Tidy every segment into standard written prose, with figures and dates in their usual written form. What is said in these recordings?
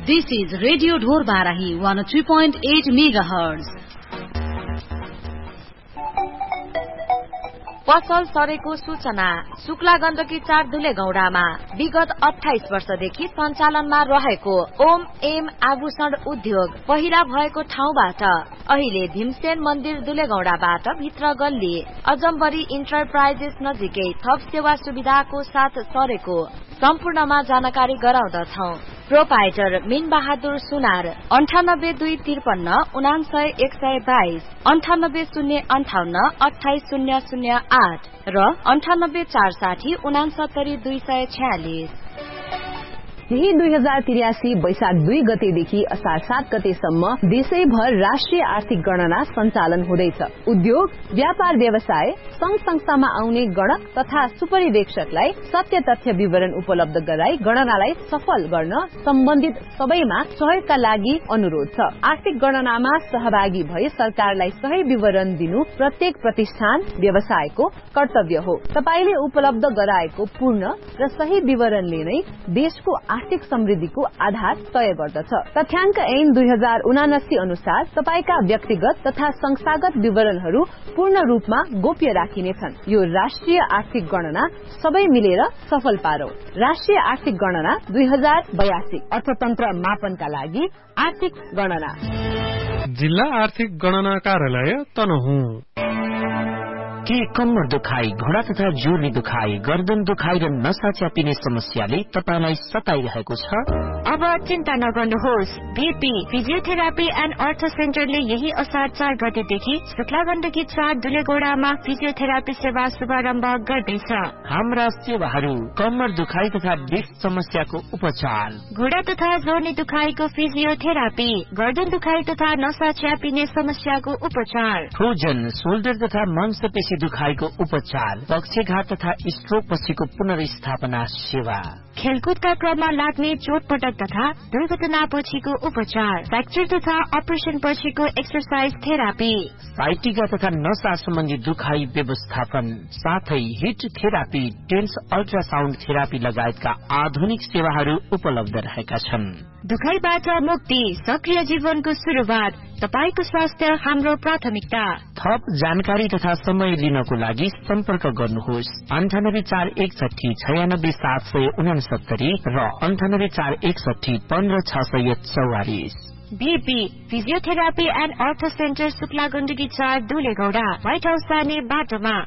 This is Radio Dhor Barahi 103.8 MHz. पसल सरेको सूचना। शुक्ला गण्डकी 4 धुलेगौडामा विगत 28 वर्षदेखि सञ्चालनमा रहेको ओम एम आभूषण उद्योग पहिला भएको ठाउँबाट अहिले भीमसेन मन्दिर धुलेगौडाबाट भित्र गल्ली अजम्बरी इन्टरप्राइजेस नजिकै थप सेवा सुविधाको साथ सरेको सम्पूर्णमा जानकारी गराउँदछौ। प्रोपाइटर मीन बहादुर सुनार 9825 99 122 98 058 28008 र 98 460 69 246। यही 2083 वैशाख 2 गतेदेखि असार 7 गतेसम्म देशैभर राष्ट्रिय आर्थिक गणना सञ्चालन हुँदैछ। उद्योग, व्यापार व्यवसाय, संघ संस्थामा आउने गणक तथा सुपरिवेक्षकलाई सत्य तथ्य विवरण उपलब्ध गराई गणनालाई सफल गर्न सम्बन्धित सबैमा सहयोगका लागि अनुरोध छ। आर्थिक गणनामा सहभागी भई सरकारलाई सही विवरण दिनु प्रत्येक प्रतिष्ठान व्यवसायको कर्तव्य हो। तपाईले उपलब्ध गराएको पूर्ण र सही विवरणले नै देशको आर्थिक समृद्धिको आधार तय गर्दछ। तथ्याङ्क ऐन 2079 अनुसार तपाईका व्यक्तिगत तथा संस्थागत विवरणहरू पूर्ण रूपमा गोप्य राखिनेछन्। यो राष्ट्रिय आर्थिक गणना सबै मिलेर सफल पारौ। राष्ट्रिय आर्थिक गणना 2082 अर्थतन्त्र मापनका लागि आर्थिक गणना। जिल्ला आर्थिक गणना कार्यालय तनहुँ। के कम्मर दुखाई, घोडा तथा जोर्नी दुखाई, गर्दन दुखाई र नसा च्यापिने समस्याले तपाईलाई सताइरहेको छ? अब चिन्ता नगर्नुहोस्। बीपी फिजियोथेरापी एन्ड अर्थ सेन्टरले यही असार 4 गतेदेखि शुक्ला गण्डकी 4 धुलेगौडामा फिजियोथेरापी सेवा शुभारम्भ गर्दैछ। हाम्रा सेवाहरू कम्मर दुखाई तथा डिस्क समस्याको उपचार, घोडा तथा जोर्नी दुखाइको फिजियोथेरापी, गर्दन दुखाई तथा नसा च्यापिने समस्याको उपचार, फ्रोजन शोल्डर तथा मांसपेशी दुखाइको उपचार, पक्षघात तथा स्ट्रोक पछिको पुनर्स्थापना सेवा, खेलकुदका क्रममा लाग्ने चोटपटक तथा दुर्घटना पछिको उपचार, फ्र्याक्चर तथा अपरेसन पछिको एक्सरसाइज थेरापी, साइटिका तथा नसा सम्बन्धी दुखाइ व्यवस्थापन, साथै hit therapy, tense ultrasound therapy लगायतका आधुनिक सेवाहरू उपलब्ध रहेका छन्। दुखाइबाट मुक्ति, सक्रिय जीवनको सुरुवात, तपाईको स्वास्थ्य हाम्रो प्राथमिकता। थप जानकारी तथा समय लिनको लागि सम्पर्क गर्नुहोस् 9841 96769 र 9841 15644। BP physiotherapy and earth centre Shukla Gandaki 4 धुलेगौडा, white house जाने बाटोमा।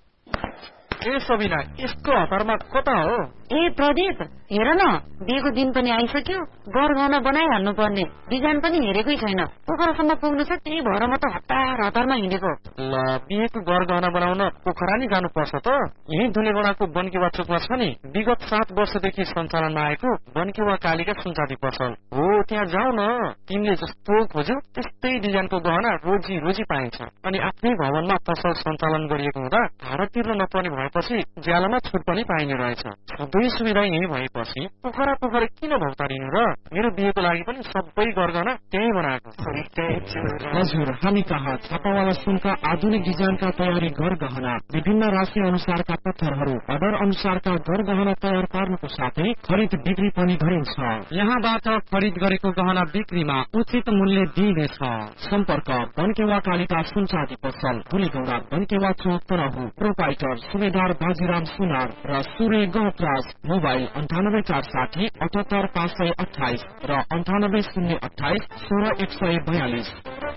ए सबिना, यस्तो हतारमा कता हो? ए प्रदीप, हेर न, बिहेको दिन पनि आइसक्यो। गरगहना बनाइहाल्नु पर्ने, डिजाइन पनि हेरेकै छैन। पोखरासम्म पुग्नु छ, त्यही भएर म त हतारमा हिँडेको। ल, बिहेको गरगहना बनाउन पोखरा नि जानुपर्छ त। यही धुलेगौडाको बनकेवा चोकमा छ नि, विगत 7 वर्षदेखि सञ्चालनमा आएको बनकेवा कालिका सुनचाँदी पसल हो। त्यहाँ जाऊ न, तिमीले जस्तो खोज्यौ त्यस्तै डिजाइनको गहना रोजी पाइन्छ। अनि आफ्नै भवनमा पसल सञ्चालन गरिएको हुँदा भाडा तिर्न नपर्ने भएपछि ज्यालामा छुट पनि पाइने रहेछ। सबै सुविधा यही भएपछि पोखरा किन भौतारिनु र? मेरो बिहेको लागि पनि सबै गरगहना त्यही बनाएको। हजुर, हामी कहाँ छापावाला सुनका आधुनिक डिजाइनका तयारी गरगहना, विभिन्न राशि अनुसारका पत्थरहरू, अर्डर अनुसारका गरगहना तयार पार्नुको साथै खरिद बिक्री पनि गरिन्छ। यहाँबाट खरिद गरेको गहना बिक्रीमा उचित मूल्य दिइनेछ। सम्पर्क बनकेवा कालिका सुनचाँदी पसल, धुलेगौडा, बनकेवा चौक तनहुँ। प्रोपाइटर सुबेदार बाजीराम सुनार र सूर्य गौत्राज। मोबाइल 98460 78528 र 98028 16142।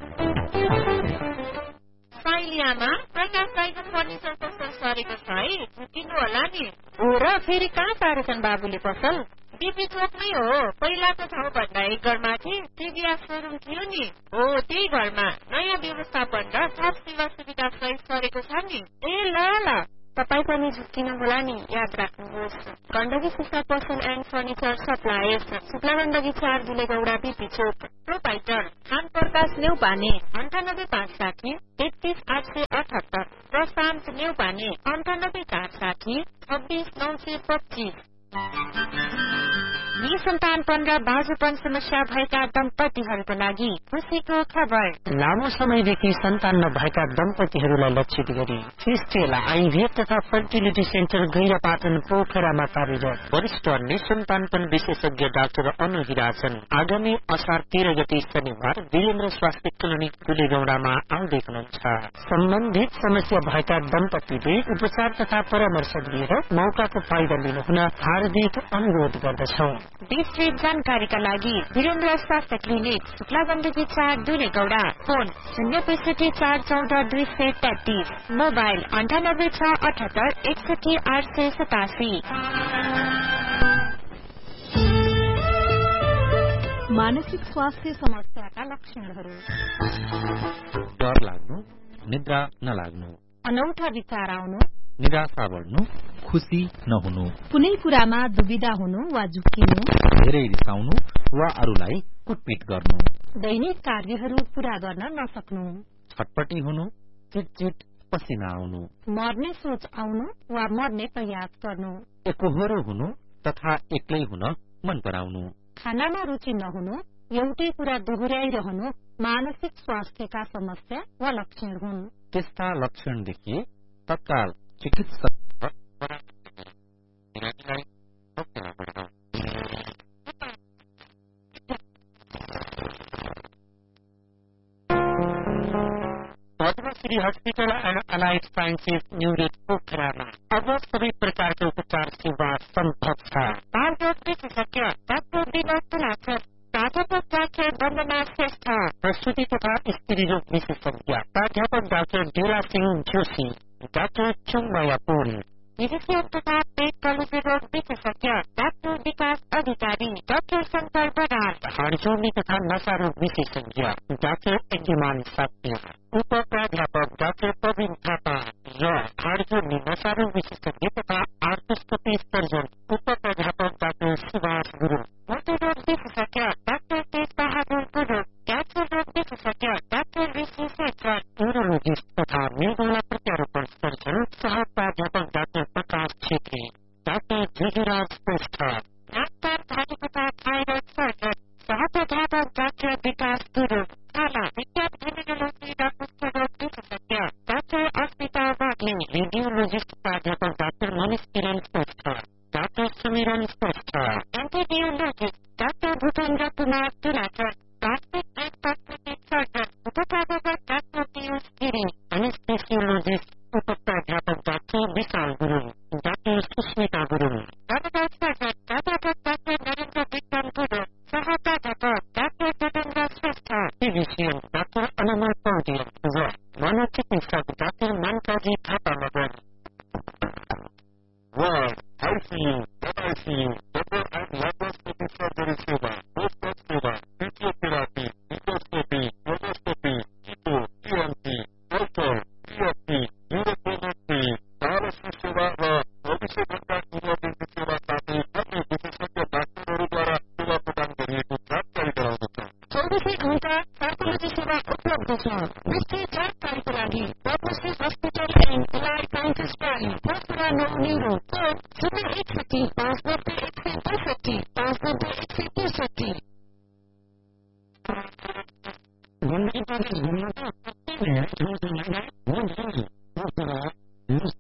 साइलियामा प्रकाश साइकल फर्निचर पसल सरेको छ है, किन्नु होला नि। हो र, फेरि कहाँ पारेछन् बाबुले पसल? बीपी चोकमै हो। पहिलाको ठाउँ भन्दा एक घरमाथि टिभीएस सोरुम थियो नि, हो त्यही घरमा नयाँ व्यवस्थापन र थप सेवा सुविधा सहित सरेको छ नि। ए ल, तपाई पनि झुक्किनु होला नि, याद राख्नुहोस्। गण्डकी सिस्टर पसल and furniture suppliers, Shukla Gandaki 4 धुलेगौडा, BP Chowk. Proprietor खान प्रकाश न्यौपाने 98560 33878, प्रशान्त न्यौपाने 98460 26925। निसन्तानपन र बाजुपन समस्या भएका दम्पतिहरूको लागि खुसीको खबर। लामो समयदेखि सन्तान नभएका दम्पतिहरूलाई लक्षित गरी फिस्टेल आइभीएफ तथा फर्टिलिटी सेन्टर गैरापाटन पोखरामा कार्यरत वरिष्ठ निसन्तानपन विशेषज्ञ डाक्टर अनु हिराजन आगामी असार 13 गते शनिबार वीरेन्द्र स्वास्थ्य क्लिनिक गुलेगौडामा आउँदै हुनुहुन्छ। सम्बन्धित समस्या भएका दम्पतिले उपचार तथा परामर्श लिएर मौकाको फाइदा लिनुहुन हार्दिक अनुरोध गर्दछौ। विस्तृत जानकारीका लागि वीरेन्द्र स्वास्थ्य clinic Shukla Gandaki 4 दुलेगौडा, phone 065414233, mobile 9868861887। मानसिक स्वास्थ्य समस्याका लक्षणहरू: डर लाग्नु, निद्रा नलाग्नु, अनौठा विचार आउनु, निराशा बढ्नु, खुसी नहुनु, कुनै कुरामा दुविधा हुनु वा झुक्किनु, धेरै रिसाउनु वा अरूलाई कुटपिट गर्नु, दैनिक कार्यहरू पूरा गर्न नसक्नु, छटपटी हुनु, चिटचिट पसिना आउनु, मर्ने सोच आउनु वा मर्ने प्रयास गर्नु, एकोहोरो हुनु तथा एक्लै हुन मन पराउनु, खानामा रुचि नहुनु, एउटै कुरा दोहोर्याइरहनु मानसिक स्वास्थ्यका समस्या वा लक्षण हुन्। त्यस्ता लक्षण देखिए तत्काल चिकित्सक Padmashri hospital and allied sciences new red पोखरामा अब सबै प्रकारको उपचार सेवा सम्भव छ। बालरोग विशेषज्ञ डाक्टर विनोद तुलाधर, प्राध्यापक डाक्टर वन्दना श्रेष्ठ, प्रसूति तथा स्त्री रोग विशेषज्ञ प्राध्यापक डाक्टर डेला सिंह जोशी, डाक्टर चुङमाया पुल, फिजिशियन तथा पेट कलेजी रोग विशेषज्ञ डाक्टर विकास अधिकारी, डाक्टर शंकर बराल, हाडजोड्ने तथा नशा रोग विशेषज्ञ डाक्टर यज्ञमान साप्य, उप प्राध्यापक डाक्टर प्रवीण थापा र हाडजोड्ने नशा रोग विशेषज्ञ तथा आर्थोस्कोपी सर्जन उप प्राध्यापक डाक्टर सुभाष गुरुङ, मोटररोग विशेषज्ञ डाक्टर तेज बहादुर गुरुङ, क्यान्सर रोग विशेषज्ञ डाक्टर ऋषि शेखर, न्यूरोलोजिस्ट तथा मृगौला प्रत्यारोपण सर्जन सह प्राध्यापक doctor Prakash Chhetri, doctor जुजुराज Shrestha, doctor भाजी तथा थाइरोइड सर्जन सह प्राध्यापक डाक्टर विकास गुरुङ, थाला विज्ञान इम्युनोलोजी र कुष्ठरोग विशेषज्ञ डाक्टर अस्मिता वाग्ले, रेडियोलोजिस्ट प्राध्यापक डाक्टर मनिष किरण श्रेष्ठ, डाक्टर सुमिरन Shrestha, एन्टिबियोलोजिस्ट doctor Bhupendra Kumar Tuladhar, plastic and cosmetic surgeon उप प्राध्यापक डाक्टर पीयूष गिरी, एनेस्थेसियोलोजिस्ट उप प्राध्यापक डाक्टर विशाल गुरुङ, डाक्टर सुस्मिता गुरुङ, प्राध्यापक सर्जन प्राध्यापक डाक्टर नरेन्द्र विक्रम गुरुङ, सह प्राध्यापक doctor Jitendra Shrestha, physician doctor अनमल Paudel र मनोचिकित्सक doctor मनकाजी Thapa Magar. ICU, ICU, double and laparoscopic surgery सेवा, पोस्ट सेवा, फिजियोथेरापी, इकोस्कोपी, कोलोस्कोपी, कीटो, TMT, ultra, EFT, neurochemistry, dialysis सेवा र 24 घण्टा इमर्जेन्सी सेवा साथै अन्य विशेषज्ञ डाक्टरहरूद्वारा सेवा प्रदान गरिएको जानकारी गराउँदछ। 24 घण्टा साइकोलोजी सेवा उपलब्ध छ। विस्तृत जानकारीको लागि Padmashri hospital and allied sciences प्राली, Pokhara 9 neuro, code 061 590 163 590 163।